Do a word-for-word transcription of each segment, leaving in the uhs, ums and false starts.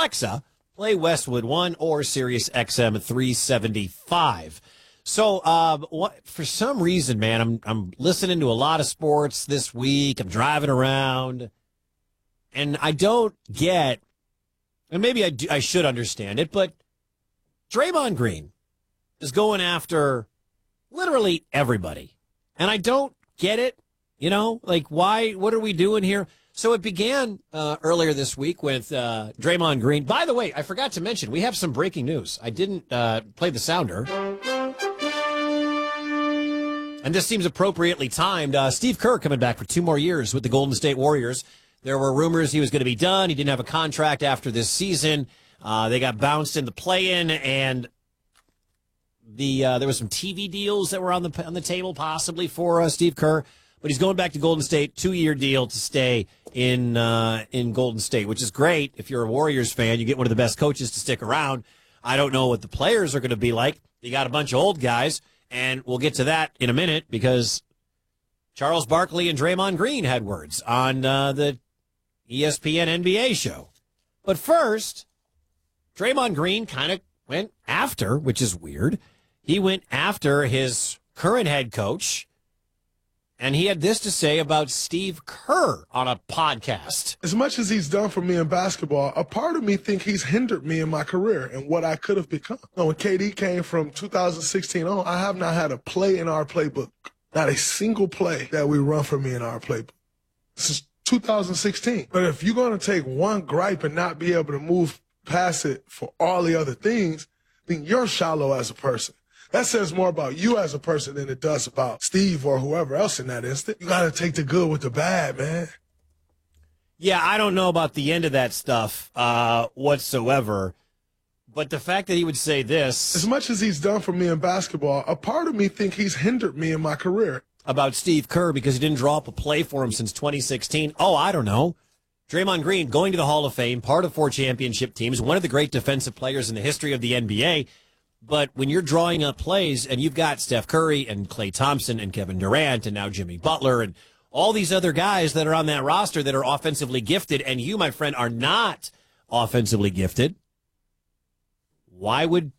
Alexa, play Westwood One or Sirius X M three seventy-five. So, um, what, for some reason, man, I'm I'm listening to a lot of sports this week. I'm driving around, and I don't get, and maybe I do, I should understand it, but Draymond Green is going after literally everybody, and I don't get it. You know, like, why? What are we doing here? So it began uh, earlier this week with uh, Draymond Green. By the way, I forgot to mention, we have some breaking news. I didn't uh, play the sounder. And this seems appropriately timed. Uh, Steve Kerr coming back for two more years with the Golden State Warriors. There were rumors he was going to be done. He didn't have a contract after this season. Uh, they got bounced in the play-in, and the uh, there were some T V deals that were on the on the table possibly for uh, Steve Kerr. But he's going back to Golden State, two-year deal to stay in uh, in Golden State, which is great. If you're a Warriors fan, you get one of the best coaches to stick around. I don't know what the players are going to be like. You got a bunch of old guys, and we'll get to that in a minute because Charles Barkley and Draymond Green had words on uh, the E S P N N B A show. But first, Draymond Green kind of went after, which is weird. He went after his current head coach, and he had this to say about Steve Kerr on a podcast. As much as he's done for me in basketball, a part of me think he's hindered me in my career and what I could have become. You know, when K D came from two thousand sixteen on, I have not had a play in our playbook. Not a single play that we run for me in our playbook. This is two thousand sixteen. But if you're going to take one gripe and not be able to move past it for all the other things, then you're shallow as a person. That says more about you as a person than it does about Steve or whoever else in that instant. You got to take the good with the bad, man. Yeah, I don't know about the end of that stuff uh, whatsoever. But the fact that he would say this. As much as he's done for me in basketball, a part of me think he's hindered me in my career. About Steve Kerr because he didn't draw up a play for him since twenty sixteen. Oh, I don't know. Draymond Green going to the Hall of Fame, part of four championship teams, one of the great defensive players in the history of the N B A. But when you're drawing up plays and you've got Steph Curry and Klay Thompson and Kevin Durant and now Jimmy Butler and all these other guys that are on that roster that are offensively gifted, and you, my friend, are not offensively gifted, why would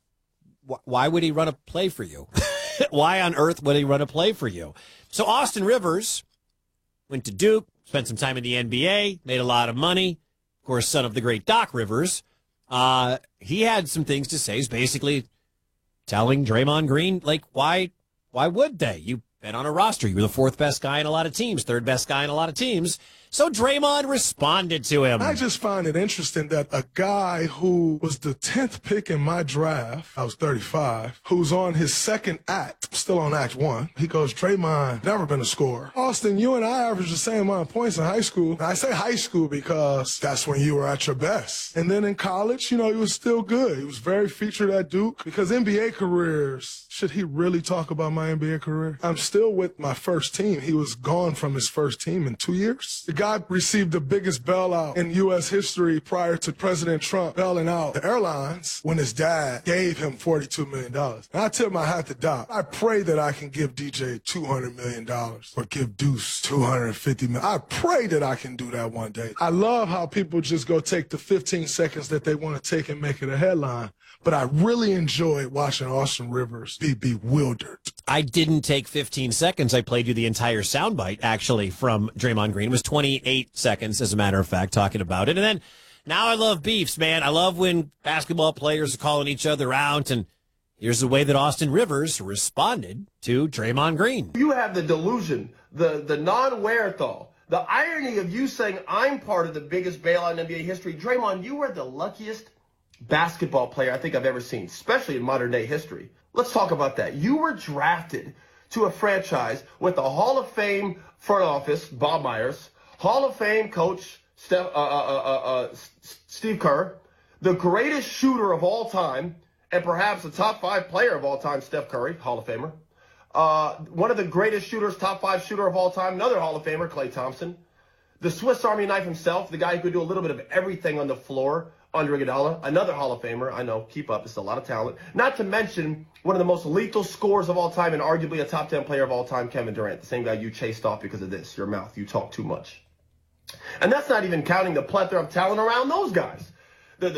why would he run a play for you? Why on earth would he run a play for you? So Austin Rivers went to Duke, spent some time in the N B A, made a lot of money. Of course, son of the great Doc Rivers. Uh, he had some things to say. He's basically telling Draymond Green, like, why why would they? You've been on a roster. You were the fourth best guy in a lot of teams, third best guy in a lot of teams. So Draymond responded to him. I just find it interesting that a guy who was the tenth pick in my draft, I was thirty-five, who's on his second act, still on act one, he goes, Draymond, never been a scorer. Austin, you and I averaged the same amount of points in high school. And I say high school because that's when you were at your best. And then in college, you know, he was still good. He was very featured at Duke because N B A careers, should he really talk about my N B A career? I'm still with my first team. He was gone from his first team in two years. The guy received the biggest bailout in U S history prior to President Trump bailing out the airlines when his dad gave him forty-two million dollars. And I tip my hat to Doc. I pray that I can give D J two hundred million dollars or give Deuce two hundred fifty million dollars. I pray that I can do that one day. I love how people just go take the fifteen seconds that they want to take and make it a headline. But I really enjoyed watching Austin Rivers be bewildered. I didn't take fifteen seconds. I played you the entire soundbite, actually, from Draymond Green. It was twenty-eight seconds, as a matter of fact, talking about it. And then now I love beefs, man. I love when basketball players are calling each other out. And here's the way that Austin Rivers responded to Draymond Green. You have the delusion, the, the non-wherewithal, the irony of you saying I'm part of the biggest bailout in N B A history. Draymond, you were the luckiest basketball player I think I've ever seen, especially in modern day history. Let's talk about that. You were drafted to a franchise with the Hall of Fame front office, Bob Myers, Hall of Fame coach, Steph, uh, uh, uh, uh, Steve Kerr, the greatest shooter of all time, and perhaps the top five player of all time, Steph Curry, Hall of Famer. Uh, one of the greatest shooters, top five shooter of all time, another Hall of Famer, Klay Thompson. The Swiss Army knife himself, the guy who could do a little bit of everything on the floor, Andre Iguodala, another Hall of Famer. I know, keep up. It's a lot of talent. Not to mention one of the most lethal scorers of all time and arguably a top ten player of all time, Kevin Durant, the same guy you chased off because of this, your mouth. You talk too much. And that's not even counting the plethora of talent around those guys.